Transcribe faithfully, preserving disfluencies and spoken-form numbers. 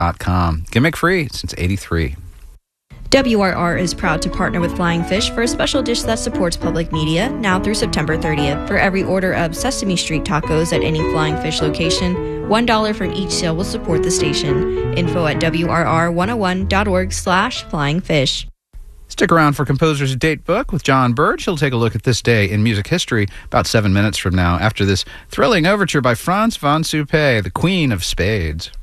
dot com. Gimmick free since eighty-three. W R R is proud to partner with Flying Fish for a special dish that supports public media now through September thirtieth. For every order of Sesame Street tacos at any Flying Fish location, one dollar from each sale will support the station. Info at W R R one oh one dot org slash flying fish. Stick around for Composer's Date Book with John Birch. He'll take a look at this day in music history about seven minutes from now after this thrilling overture by Franz von Suppé, the Queen of Spades.